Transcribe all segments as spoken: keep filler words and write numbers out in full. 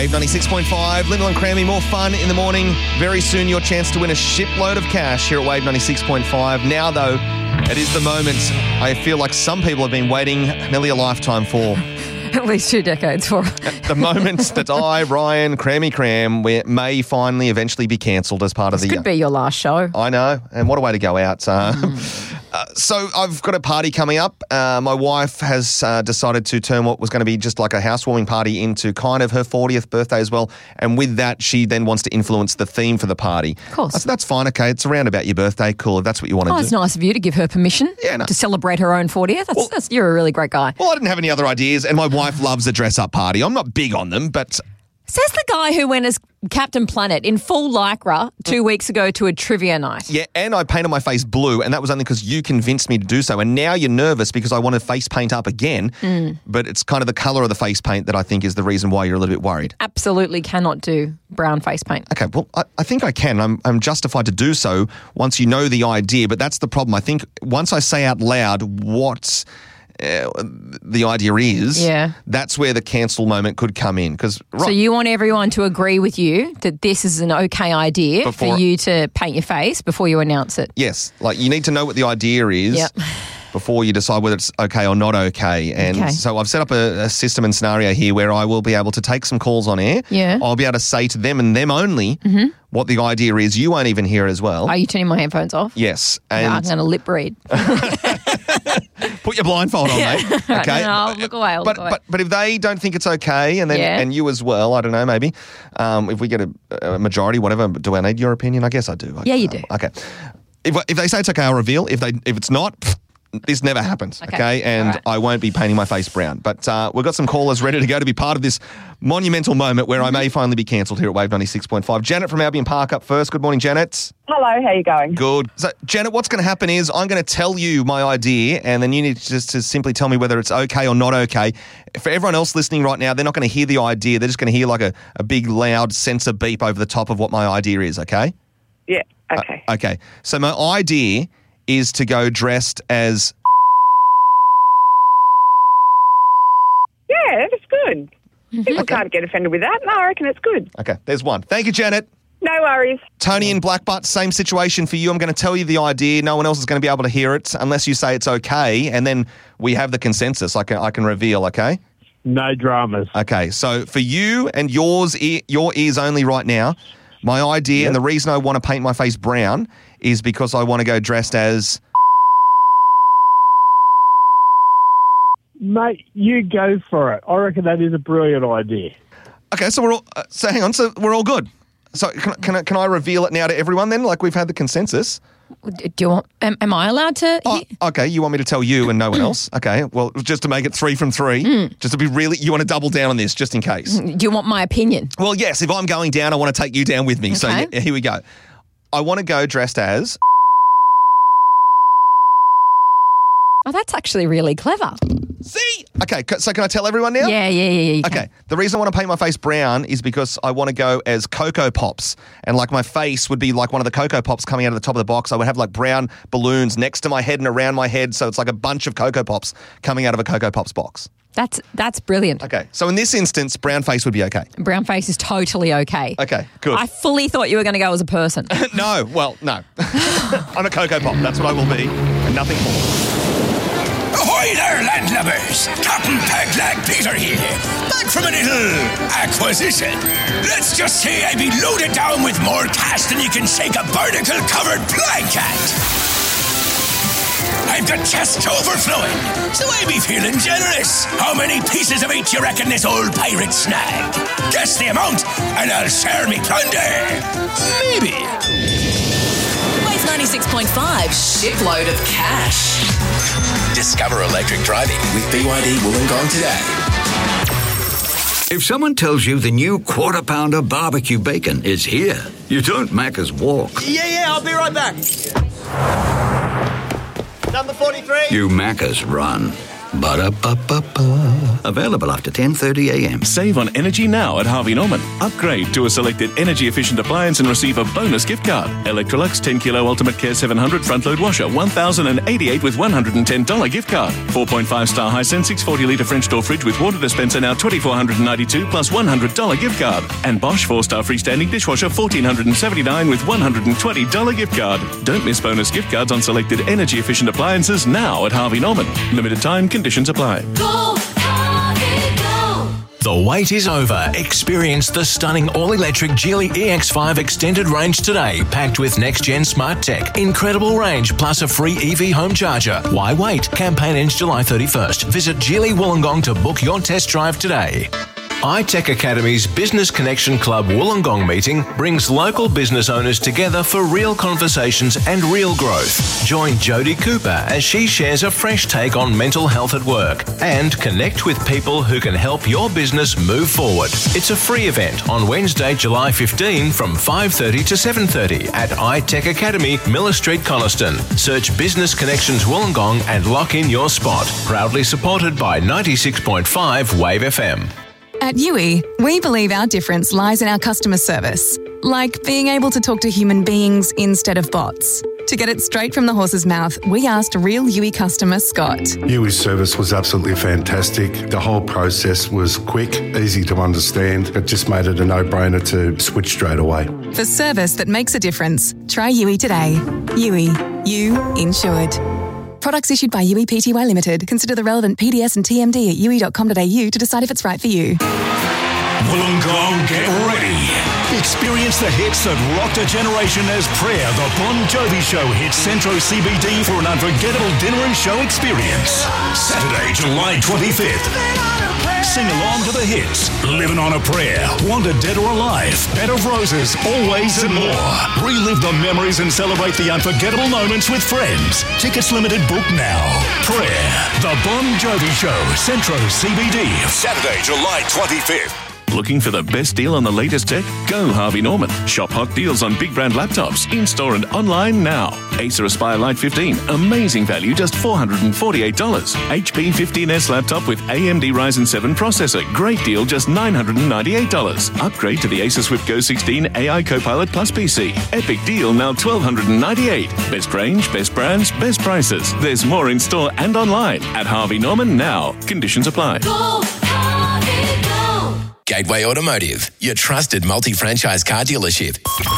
Wave ninety-six point five, Lyndall and Crammy, more fun in the morning. Very soon your chance to win a shipload of cash here at Wave ninety-six point five. Now, though, it is the moment I feel like some people have been waiting nearly a lifetime for. At least two decades for The moment that I, Ryan, Crammy Cram, we may finally eventually be cancelled as part this of the... could be your last show. I know, and what a way to go out. Uh, mm. uh, so I've got a party coming up. Uh, my wife has uh, decided to turn what was going to be just like a housewarming party into kind of her fortieth birthday as well. And with that, she then wants to influence the theme for the party. Of course. I said, that's fine, okay, it's around about your birthday, cool, if that's what you want to oh, do. It's nice of you to give her permission yeah, no. to celebrate her own fortieth. That's, well, that's, you're a really great guy. Well, I didn't have any other ideas, and my wife loves a dress-up party. I'm not big on them, but... Says the guy who went as Captain Planet in full lycra two weeks ago to a trivia night. Yeah, and I painted my face blue, and that was only because you convinced me to do so. And now you're nervous because I want to face paint up again, mm. but it's kind of the colour of the face paint that I think is the reason why you're a little bit worried. Absolutely cannot do brown face paint. Okay, well, I, I think I can. I'm, I'm justified to do so once you know the idea, but that's the problem. I think once I say out loud what... Uh, the idea is, yeah. that's where the cancel moment could come in. Cause, right, so you want everyone to agree with you that this is an okay idea before, for you to paint your face before you announce it? Yes. Like you need to know what the idea is yep. before you decide whether it's okay or not okay. And okay. so I've set up a, a system and scenario here where I will be able to take some calls on air. Yeah. I'll be able to say to them and them only mm-hmm. what the idea is. You won't even hear it as well. Are you turning my headphones off? Yes. And no, I'm going to lip read. Put your blindfold on, yeah. mate. Okay. no, no, I'll look away. I'll but, look away. but but if they don't think it's okay, and then yeah. and you as well, I don't know, maybe um, if we get a, a majority, whatever. Do I need your opinion? I guess I do. I, yeah, you do. Okay. If if they say it's okay, I'll reveal. If they if it's not. This never happens, okay? okay? And right. I won't be painting my face brown. But uh, we've got some callers ready to go to be part of this monumental moment where mm-hmm. I may finally be cancelled here at Wave ninety-six point five. Janet from Albion Park up first. Good morning, Janet. Hello, how you going? Good. So, Janet, what's going to happen is I'm going to tell you my idea and then you need to just to simply tell me whether it's okay or not okay. For everyone else listening right now, they're not going to hear the idea. They're just going to hear like a, a big, loud sensor beep over the top of what my idea is, okay? Yeah, okay. Uh, okay. So my idea is to go dressed as... Yeah, that's good. Mm-hmm. People okay. can't get offended with that. No, I reckon it's good. Okay, there's one. Thank you, Janet. No worries. Tony in Blackbutt, same situation for you. I'm going to tell you the idea. No one else is going to be able to hear it unless you say it's okay, and then we have the consensus. I can I can reveal, okay? No dramas. Okay, so for you and yours, your ears only right now, my idea yep. and the reason I want to paint my face brown is because I want to go dressed as... Mate, you go for it. I reckon that is a brilliant idea. Okay, so we're all... Uh, so hang on, so we're all good. So can, can, I, can I reveal it now to everyone then, like we've had the consensus? Do you want... Am, am I allowed to... Oh, okay, you want me to tell you and no one else? Okay, well, just to make it three from three, mm. just to be really... You want to double down on this, just in case. Do you want my opinion? Well, yes, if I'm going down, I want to take you down with me. Okay. So yeah, here we go. I want to go dressed as... Oh, that's actually really clever. See? Okay, so can I tell everyone now? Yeah, yeah, yeah. yeah okay, the reason I want to paint my face brown is because I want to go as Cocoa Pops. And like my face would be like one of the Cocoa Pops coming out of the top of the box. I would have like brown balloons next to my head and around my head. So it's like a bunch of Cocoa Pops coming out of a Cocoa Pops box. That's that's brilliant. Okay, so in this instance, brown face would be okay. Brown face is totally okay. Okay, good. I fully thought you were going to go as a person. No, well, no. I'm a Cocoa Pop. That's what I will be, and nothing more. Ahoy there, landlubbers! Captain Pegleg Peter here, back from a little acquisition. Let's just say I be loaded down with more cash than you can shake a barnacle-covered blanket. I've got chests overflowing, so I be feeling generous. How many pieces of eight you reckon this old pirate snagged? Guess the amount, and I'll share me plunder. Maybe. Wave ninety-six point five, shipload of cash. Discover electric driving with B Y D Wollongong today. If someone tells you the new quarter pounder barbecue bacon is here, you don't Macca's walk. Yeah, yeah, I'll be right back. Number forty-three. You Macca's run. Ba-da-ba-ba-ba. available after ten thirty a m. Save on energy now at Harvey Norman. Upgrade to a selected energy-efficient appliance and receive a bonus gift card. Electrolux ten kilo Ultimate Care seven hundred front-load washer, one thousand eighty-eight with one hundred ten dollars gift card. four point five star Hisense six hundred forty litre French door fridge with water dispenser now two thousand four hundred ninety-two plus one hundred dollars gift card. And Bosch four star freestanding dishwasher one thousand four hundred seventy-nine with one hundred twenty dollars gift card. Don't miss bonus gift cards on selected energy-efficient appliances now at Harvey Norman. Limited time, conditions apply. Go, Harvey, go. The wait is over. Experience the stunning all-electric Geely E X five extended range today, packed with next-gen smart tech, incredible range, plus a free E V home charger. Why wait? Campaign ends July thirty-first. Visit Geely Wollongong to book your test drive today. iTech Academy's Business Connection Club Wollongong meeting brings local business owners together for real conversations and real growth. Join Jodie Cooper as she shares a fresh take on mental health at work and connect with people who can help your business move forward. It's a free event on Wednesday, July fifteenth from five thirty to seven thirty at iTech Academy, Miller Street, Coniston. Search Business Connections Wollongong and lock in your spot. Proudly supported by ninety-six point five Wave F M. At U I, we believe our difference lies in our customer service, like being able to talk to human beings instead of bots. To get it straight from the horse's mouth, we asked real U I customer Scott. U I's service was absolutely fantastic. The whole process was quick, easy to understand. It just made it a no-brainer to switch straight away. For service that makes a difference, try U I today. U I, you insured. Products issued by U I P T Y Limited. Consider the relevant P D S and T M D at u i dot com dot a u to decide if it's right for you. Wollongong, get ready. Experience the hits that rocked a generation as Prayer, the Bon Jovi Show, hits Centro C B D for an unforgettable dinner and show experience. Saturday, July twenty-fifth. Sing along to the hits. Living on a Prayer, Wanted Dead or Alive, Bed of Roses, Always and more. Relive the memories and celebrate the unforgettable moments with friends. Tickets limited, book now. Prayer, the Bon Jovi Show, Centro C B D. Saturday, July twenty-fifth. Looking for the best deal on the latest tech? Go Harvey Norman. Shop hot deals on big brand laptops, in-store and online now. Acer Aspire Lite fifteen, amazing value, just four hundred forty-eight dollars. H P fifteen S laptop with A M D Ryzen seven processor, great deal, just nine hundred ninety-eight dollars. Upgrade to the Acer Swift Go sixteen A I Copilot Plus P C. Epic deal, now twelve ninety-eight dollars. Best range, best brands, best prices. There's more in store and online at Harvey Norman now. Conditions apply. Go, Harvey, go. Gateway Automotive, your trusted multi-franchise car dealership.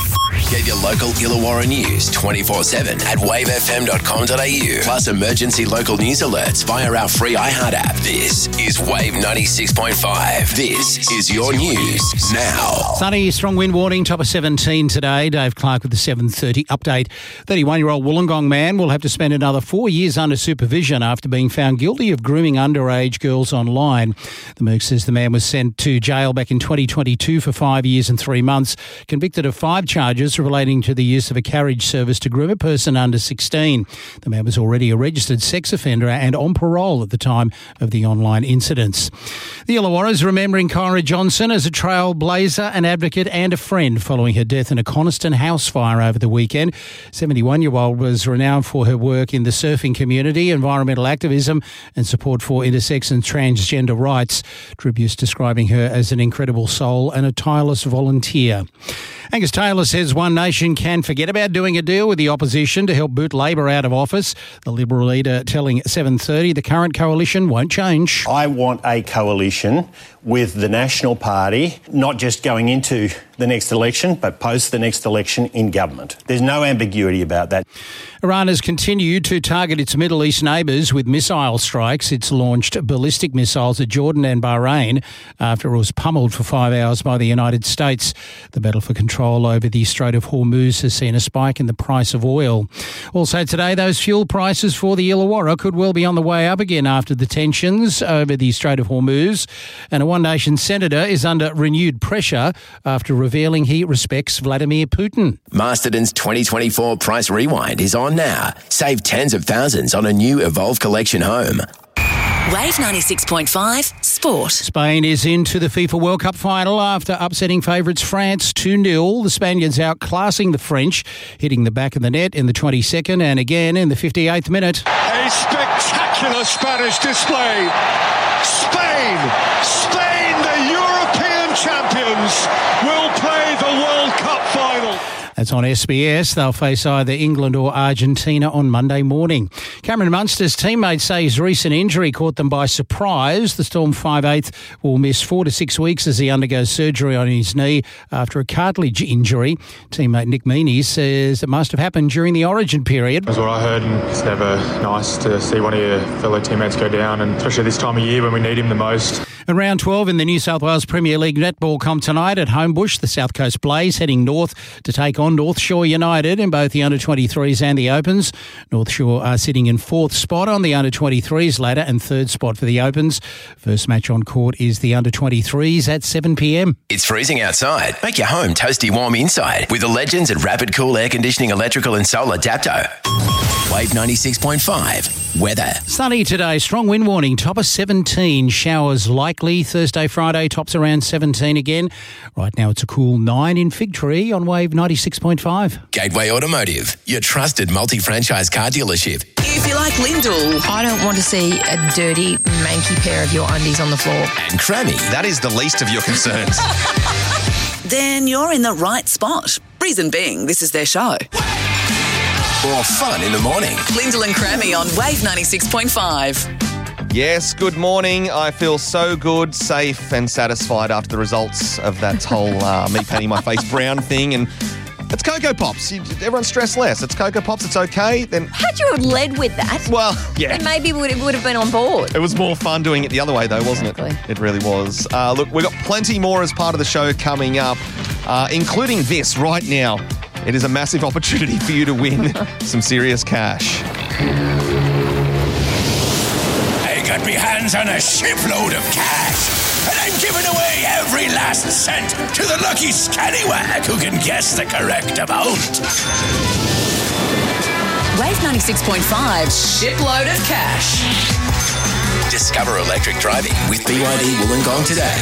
Get your local Illawarra news twenty-four seven at wave f m dot com dot a u. Plus emergency local news alerts via our free iHeart app. This is Wave ninety-six point five. This is your news now. Sunny, strong wind warning, top of seventeen today. Dave Clark with the seven thirty update. thirty-one-year-old Wollongong man will have to spend another four years under supervision after being found guilty of grooming underage girls online. The Merc says the man was sent to jail back in twenty twenty-two for five years and three months, convicted of five charges relating to the use of a carriage service to groom a person under sixteen. The man was already a registered sex offender and on parole at the time of the online incidents. The Illawarra's remembering Kyra Johnson as a trailblazer, an advocate and a friend following her death in a Coniston house fire over the weekend. seventy-one-year-old was renowned for her work in the surfing community, environmental activism and support for intersex and transgender rights. Tributes describing her as an incredible soul and a tireless volunteer. Angus Taylor says One Nation can forget about doing a deal with the opposition to help boot Labor out of office. The Liberal leader telling seven thirty the current coalition won't change. I want a coalition with the National Party, not just going into the next election, but post the next election in government. There's no ambiguity about that. Iran has continued to target its Middle East neighbours with missile strikes. It's launched ballistic missiles at Jordan and Bahrain after it was pummeled for five hours by the United States. The battle for control over the Strait of Hormuz has seen a spike in the price of oil. Also today, those fuel prices for the Illawarra could well be on the way up again after the tensions over the Strait of Hormuz. And a One Nation senator is under renewed pressure after revealing he respects Vladimir Putin. Masterton's twenty twenty-four Price Rewind is on now. Save tens of thousands on a new Evolve Collection home. Wave ninety-six point five Sport. Spain is into the FIFA World Cup final after upsetting favourites France two nil. The Spaniards outclassing the French, hitting the back of the net in the twenty-second and again in the fifty-eighth minute. A spectacular Spanish display. Spain Spain, Spain, the European champions, will play the World Cup final. That's on S B S. They'll face either England or Argentina on Monday morning. Cameron Munster's teammates say his recent injury caught them by surprise. The Storm five eighth will miss four to six weeks as he undergoes surgery on his knee after a cartilage injury. Teammate Nick Meaney says it must have happened during the Origin period. That's what I heard, and it's never nice to see one of your fellow teammates go down, and especially this time of year when we need him the most. And round twelve in the New South Wales Premier League netball come tonight at Homebush. The South Coast Blaze heading north to take on North Shore United in both the under twenty-threes and the Opens. North Shore are sitting in fourth spot on the under twenty-threes ladder and third spot for the Opens. First match on court is the under twenty-threes at seven p m. It's freezing outside. Make your home toasty warm inside with the legends at Rapid Cool Air Conditioning, Electrical and Solar Dapto. Wave ninety-six point five. Weather. Sunny today. Strong wind warning. Top of seventeen. Showers likely. Thursday, Friday. Tops around seventeen again. Right now it's a cool nine in Fig Tree on Wave ninety-six point five. Gateway Automotive. Your trusted multi-franchise car dealership. If you like Lyndall, I don't want to see a dirty, manky pair of your undies on the floor. And Crammy. That is the least of your concerns. Then you're in the right spot. Reason being, this is their show. More fun in the morning. Lyndall and Crammy on Wave ninety-six point five. Yes, good morning. I feel so good, safe and satisfied after the results of that whole uh, me painting my face brown thing. And it's Cocoa Pops. You, everyone stress less. It's Cocoa Pops. It's okay. Then Had you have led with that, well, yeah. then maybe we would, would have been on board. It was more fun doing it the other way, though, wasn't Exactly. it? It really was. Uh, look, we've got plenty more as part of the show coming up, uh, including this right now. It is a massive opportunity for you to win some serious cash. I got me hands on a shipload of cash, and I'm giving away every last cent to the lucky scallywag who can guess the correct amount. Wave ninety-six point five, shipload of cash. Discover electric driving with B Y D Wollongong today.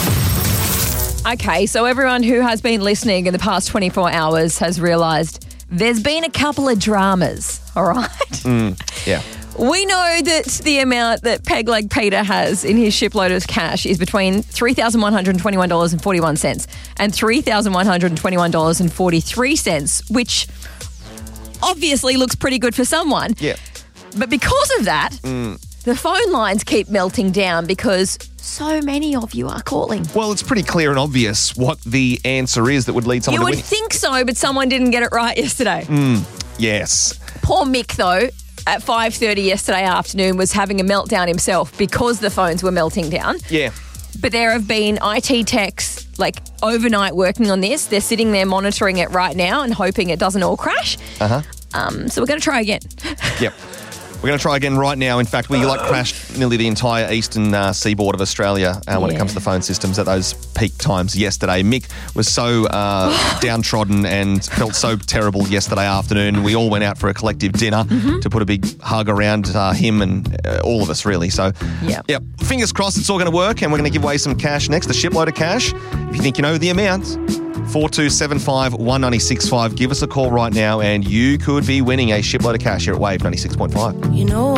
Okay, so everyone who has been listening in the past twenty-four hours has realised there's been a couple of dramas, all right? Mm, yeah. We know that the amount that Pegleg Peter has in his shipload of cash is between three thousand one hundred twenty-one dollars and forty-one cents and three thousand one hundred twenty-one dollars and forty-three cents, which obviously looks pretty good for someone. Yeah. But because of that, Mm. the phone lines keep melting down because so many of you are calling. Well, it's pretty clear and obvious what the answer is that would lead someone You to would win. think so, but someone didn't get it right yesterday. Mm, yes. Poor Mick, though, at five thirty yesterday afternoon was having a meltdown himself because the phones were melting down. Yeah. But there have been I T techs, like, overnight working on this. They're sitting there monitoring it right now and hoping it doesn't all crash. Uh-huh. Um, so we're going to try again. Yep. We're going to try again right now. In fact, we like crashed nearly the entire eastern uh, seaboard of Australia uh, when Yeah. it comes to the phone systems at those peak times yesterday. Mick was so uh, downtrodden and felt so terrible yesterday afternoon. We all went out for a collective dinner Mm-hmm. to put a big hug around uh, him and uh, all of us, really. So, Yep. yep. Fingers crossed it's all going to work, and we're going to give away some cash next, a shipload of cash. If you think you know the amount, four two seven five, one nine six five. Give us a call right now and you could be winning a shipload of cash here at Wave ninety-six point five. You know